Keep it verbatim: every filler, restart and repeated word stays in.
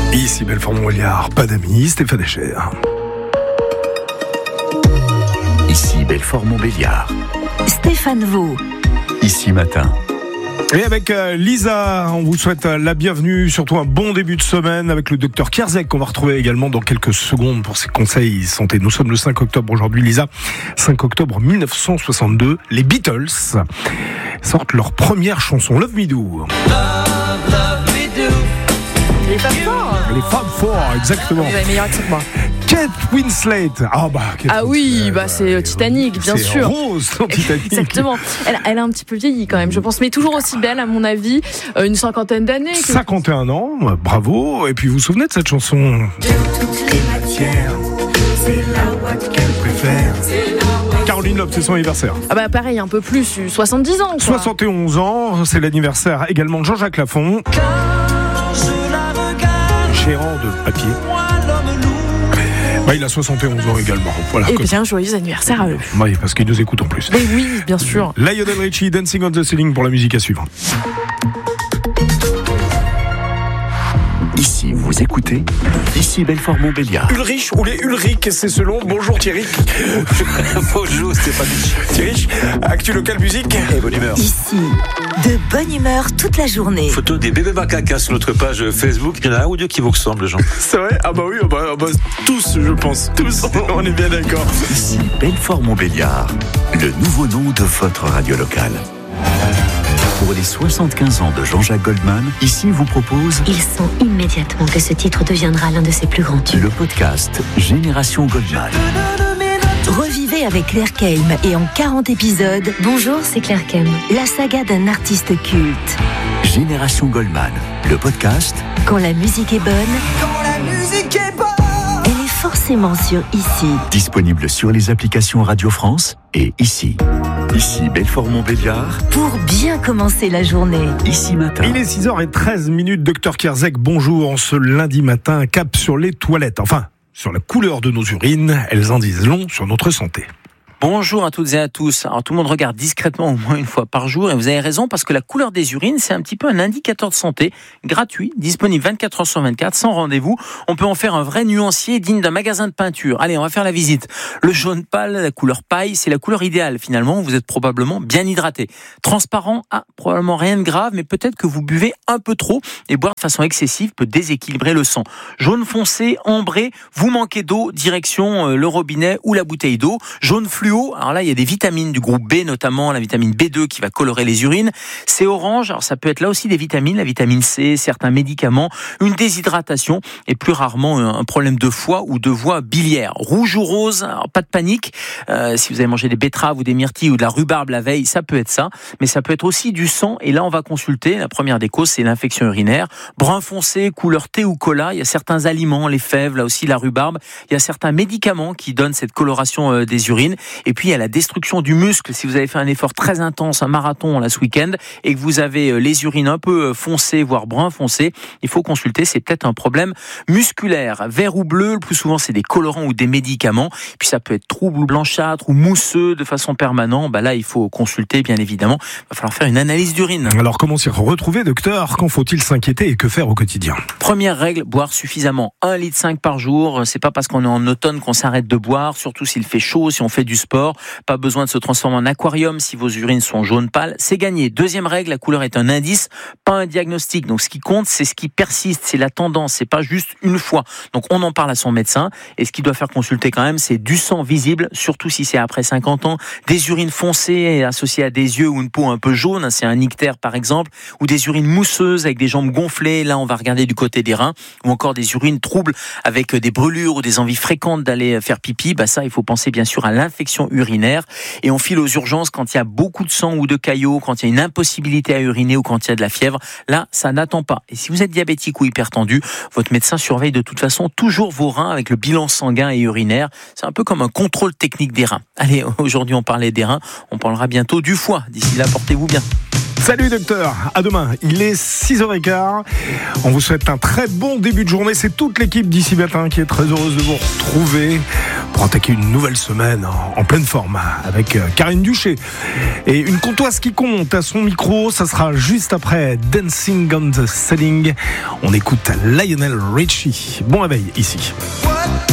Ici Belfort-Montbéliard, pas d'amis, Stéphane Echer. Ici Belfort-Montbéliard. Stéphane Vaux. Ici Matin. Et avec euh, Lisa, on vous souhaite euh, la bienvenue, surtout un bon début de semaine avec le docteur Kierzek qu'on va retrouver également dans quelques secondes pour ses conseils santé. Nous sommes le cinq octobre aujourd'hui, Lisa. cinq octobre mille neuf cent soixante-deux, les Beatles sortent leur première chanson, Love Me Do. Love, love me do. Les femmes forts. Les Fab Four, exactement. Vous avez meilleur accent que moi. Kate Winslet. Ah bah. Kate Ah oui, Winslet, bah c'est euh, Titanic, bien c'est sûr. Rose dans Titanic. Exactement. Elle, elle a un petit peu vieilli quand même, je pense, mais toujours aussi belle à mon avis. Euh, une cinquantaine d'années. cinquante et un ans, bravo. Et puis vous vous souvenez de cette chanson? De toutes les matières, c'est la ouate qu'elle préfère. Caroline Loeb, c'est son anniversaire. Ah bah pareil, un peu plus, soixante-dix ans. Quoi. soixante et onze ans, c'est l'anniversaire également de Jean-Jacques Lafont. Quand je la regarde, Géant de papier. moi l'homme loup. Bah, il a soixante et onze ans également. Voilà. Eh bien, joyeux anniversaire à eux. Oui, parce qu'il nous écoute en plus. Mais oui, bien sûr. Lionel Richie, Dancing on the Ceiling pour la musique à suivre. Ici, vous écoutez. Ici Belfort-Montbéliard. Ulrich ou les Ulrich, c'est selon. Bonjour Thierry. Bonjour Stéphane. Thierry, actu local musique. Et bonne humeur. Ici, de bonne humeur toute la journée. Photo des bébés macaques sur notre page Facebook. Il y en a un ou deux qui vous ressemblent, Jean. C'est vrai? Ah bah oui, ah bah, ah bah, tous, je pense. Tous, on est bien d'accord. Ici Belfort-Montbéliard. Le nouveau nom de votre radio locale. Pour les soixante-quinze ans de Jean-Jacques Goldman, ici vous propose Il sent immédiatement que ce titre deviendra l'un de ses plus grands tubes. le podcast Génération Goldman. Revivez avec Claire Keim et en quarante épisodes, Bonjour, c'est Claire Kem. la saga d'un artiste culte. Génération Goldman, le podcast Quand la musique est bonne, Quand la musique est bonne. elle est forcément sur Ici. disponible sur les applications Radio France et ici. Ici Belfort-Montbéliard, Pour bien commencer la journée. ici Matin. Il est six heures treize minutes, docteur Kierzek, bonjour. Ce lundi matin, cap sur les toilettes. Enfin, sur la couleur de nos urines, elles en disent long sur notre santé. Bonjour à toutes et à tous. Alors tout le monde regarde discrètement au moins une fois par jour et vous avez raison parce que la couleur des urines c'est un petit peu un indicateur de santé gratuit, disponible vingt-quatre heures sur vingt-quatre, sans rendez-vous. On peut en faire un vrai nuancier digne d'un magasin de peinture. Allez, on va faire la visite. Le jaune pâle, la couleur paille, c'est la couleur idéale finalement. Vous êtes probablement bien hydraté. Transparent, ah, probablement rien de grave, mais peut-être que vous buvez un peu trop et boire de façon excessive peut déséquilibrer le sang. Jaune foncé, ambré, vous manquez d'eau, direction euh, le robinet ou la bouteille d'eau. Jaune fluo, alors là il y a des vitamines du groupe B, notamment la vitamine B deux qui va colorer les urines. C'est orange, alors ça peut être là aussi des vitamines, la vitamine C, certains médicaments, une déshydratation et plus rarement un problème de foie ou de voie biliaire. Rouge ou rose, alors pas de panique, euh, si vous avez mangé des betteraves ou des myrtilles ou de la rhubarbe la veille, ça peut être ça, mais ça peut être aussi du sang et là on va consulter. La première des causes c'est l'infection urinaire. Brun foncé, couleur thé ou cola, il y a certains aliments, les fèves, là aussi la rhubarbe, il y a certains médicaments qui donnent cette coloration euh, des urines. Et puis il y a la destruction du muscle. Si vous avez fait un effort très intense, un marathon là ce week-end, et que vous avez les urines un peu foncées, voire brun foncé, il faut consulter. C'est peut-être un problème musculaire. Vert ou bleu, le plus souvent c'est des colorants ou des médicaments. Puis ça peut être trouble ou blanchâtre ou mousseux de façon permanente. Bah là il faut consulter bien évidemment. Il va falloir faire une analyse d'urine. Alors comment s'y retrouver, docteur? Quand faut-il s'inquiéter et que faire au quotidien? Première règle, boire suffisamment. un litre cinq par jour. C'est pas parce qu'on est en automne qu'on s'arrête de boire, surtout s'il fait chaud, si on fait du sport. Pas besoin de se transformer en aquarium si vos urines sont jaune pâle. C'est gagné. Deuxième règle, la couleur est un indice, pas un diagnostic. Donc ce qui compte, c'est ce qui persiste, c'est la tendance, c'est pas juste une fois. Donc on en parle à son médecin. Et ce qu'il doit faire consulter quand même, c'est du sang visible, surtout si c'est après cinquante ans, des urines foncées associées à des yeux ou une peau un peu jaune, c'est un ictère par exemple, ou des urines mousseuses avec des jambes gonflées. Là, on va regarder du côté des reins, ou encore des urines troubles avec des brûlures ou des envies fréquentes d'aller faire pipi. Bah ça, il faut penser bien sûr à l'infection urinaire et on file aux urgences quand il y a beaucoup de sang ou de caillots, quand il y a une impossibilité à uriner ou quand il y a de la fièvre. Là, ça n'attend pas. Et si vous êtes diabétique ou hypertendu, votre médecin surveille de toute façon toujours vos reins avec le bilan sanguin et urinaire. C'est un peu comme un contrôle technique des reins. Allez, aujourd'hui on parlait des reins, on parlera bientôt du foie. D'ici là, portez-vous bien. Salut docteur, à demain. Il est six heures quinze. On vous souhaite un très bon début de journée. C'est toute l'équipe d'Ici Matin qui est très heureuse de vous retrouver. pour attaquer une nouvelle semaine en, en pleine forme avec euh, Karine Duché. Et une comptoise qui compte à son micro, ça sera juste après Dancing on the Ceiling. On écoute Lionel Richie. Bon réveil ici.